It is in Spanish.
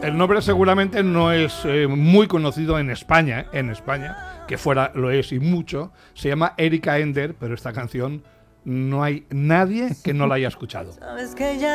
El nombre seguramente no es muy conocido en España, que fuera lo es y mucho. Se llama Erika Ender, pero esta canción no hay nadie que no la haya escuchado.